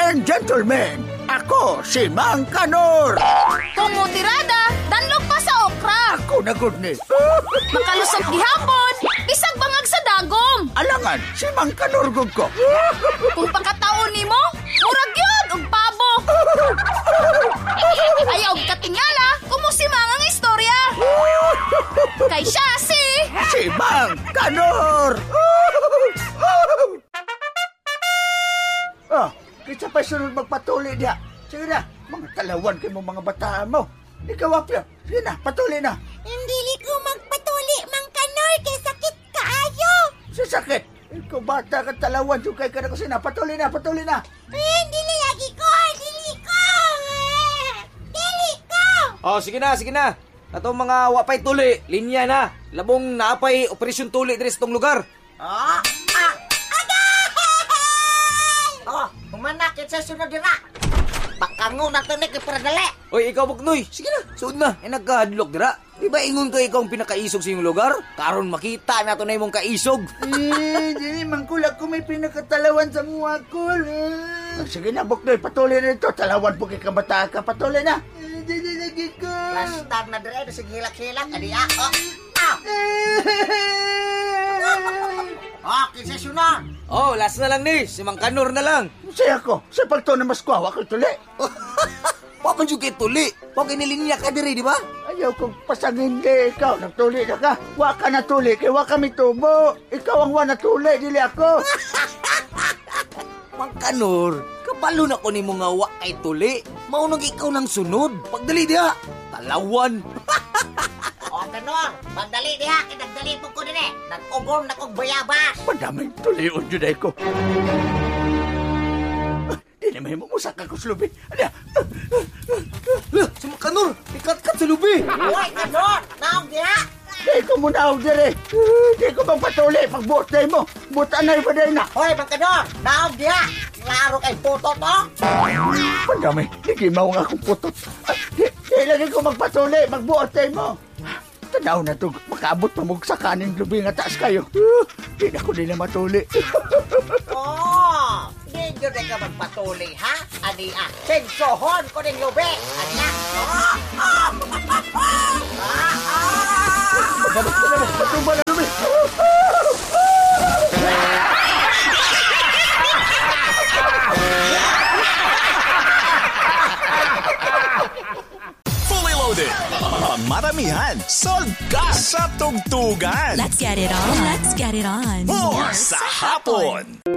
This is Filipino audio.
and gentlemen, ako si Mang Kanor. Tumutirada, danlog pa sa okra. Ako na good ni. Makalusot gihapon, bisag bangag sa dagom. Alangan, si Mang Kanor gud ko. Kung pagkataon nimo, murag yun, og pabo. Ayaw katingala, kumusimang ang istorya. Kay siya si Mang Kanor. Kita pa sunod magpatuli diya. Sige na, mga talawan kayo mo mga bataan mo. Ikaw, Apya. Sige na, patuli na. Hindi ko magpatuli, Mang Kanor, kay sakit kaayo. Sa sakit. Ikaw bata ka talawan, sukay ka na kasi na. Patuli na. Dili lagi ko. Oh, sige na. Atong mga wapay tuli, linya na. Labong naapay operasyon tuli diri sa tong lugar. Humanakit sa sunod dira. Bakango na to ni kiparadali. Oy, ikaw Buknoy, sige na, suod na. Nagkahadlok dira. Di ba ingon ka ikaw ang pinakaisog sa iyong lugar? Karon makita na to na imong kaisog. Dili mangkulag ko may pinakatalawan sa mga kul. Sige na, Buknoy, patuli na ito. Talawan po kay kabataan ka, patuli na. Dili lagi ko. Plastar na dira, sa hilak-hilak. Adiya, kinsa sunod. Oh, last na lang ni, si Mang Kanor na lang. Saya ko, sa pagto na mas kwawa ko tuli. Papan yung kay tuli. Pag inilinya ka diri, di ba? Ayaw kong pasangin di ikaw. Nagtuli na ka. Wa ka na tuli, kaya wa kami tubo. Ikaw ang wa na tuli, dili ako. Mang Kanor, kabalo na ko ni mo nga wa kay tuli. Maunag ikaw ng sunod. Pagdali diha, talawan. Kanor, magdali diha, kinagdali mo ko din Nag-ugom na kong bayabas. Madaming tulion dyan ay ko. Di naman mo musaka ko sa lubi. Si Mang Kanor, ikat-kat sa lubi. Uy, Kanor, naong diha. Di ko muna ako dire. Di ko bang patuli pagbuot na mo. Buta na iba na. Hoy, Mang Kanor, naong diha. Klaro kay puto to. Madami, hindi mo nga akong putot. Di lagi ko magpatuli, magbuot na mo. Tanaw na ito, makaabot pa mong sa kaning lubi nga taas kayo. Di na ko nila matuli. Di nyo na ka magpatuli, ha? Ani sensohon ko ng lubi. Ani Patumba na lubi. Fully loaded. Maramihan. Solve ka sa tugtugan. Let's get it on. More sa hapon.